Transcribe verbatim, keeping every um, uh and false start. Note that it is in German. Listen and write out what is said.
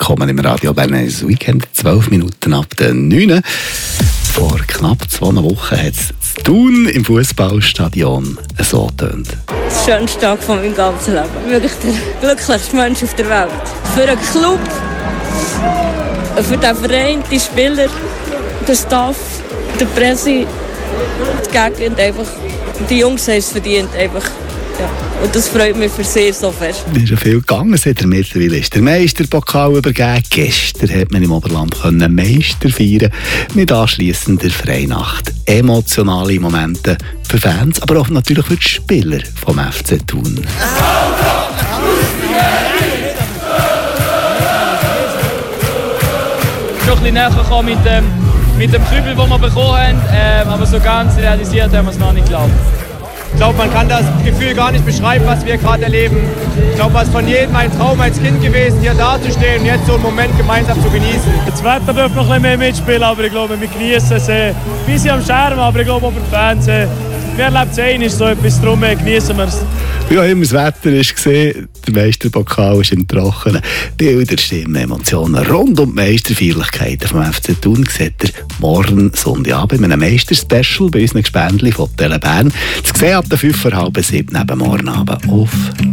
willkommen im Radio Bernese Weekend. zwölf Minuten ab der neun. Vor knapp zwei Wochen hat es zu Thun im Fußballstadion so getönt. Das schönste Tag von meinem ganzen Leben. Wirklich der glücklichste Mensch auf der Welt. Für einen Club, für den Verein, die Spieler, den Staff, den Presse, die Gegend, einfach. Die Jungs haben es verdient, einfach. Ja. Und das freut mich für sie so fest. Es ist ja viel gegangen, seit er mittlerweile ist der Meisterpokal übergeben. Gestern hat man im Oberland können Meister feiern mit anschliessender Freinacht. Emotionale Momente für Fans, aber auch natürlich für die Spieler vom F C Thun. Schon ein bisschen näher gekommen mit dem, mit dem Kübel, den wir bekommen haben, ähm, aber so ganz realisiert haben wir es noch nicht, glaube ich. Ich glaube, man kann das Gefühl gar nicht beschreiben, was wir gerade erleben. Ich glaube, es ist von jedem ein Traum als Kind gewesen, hier dazustehen und jetzt so einen Moment gemeinsam zu genießen. Das Wetter dürfte noch ein bisschen mehr mitspielen, aber ich glaube, wir genießen es. Ein bisschen am Scherm, aber ich glaube, auch beim Fernsehen. Wir erleben es einmal so etwas, darum genießen wir es. Wie auch immer das Wetter war, der Meisterpokal ist im Trockenen. Bilder, Stimmen, Emotionen rund um die Meisterfeierlichkeiten vom F C Thun seht ihr morgen Sonntagabend mit einem Meister-Special bei unseren Gespendli von Tele Bern. Das sehen ab der fünf vor halb sieben neben morgen Abend auf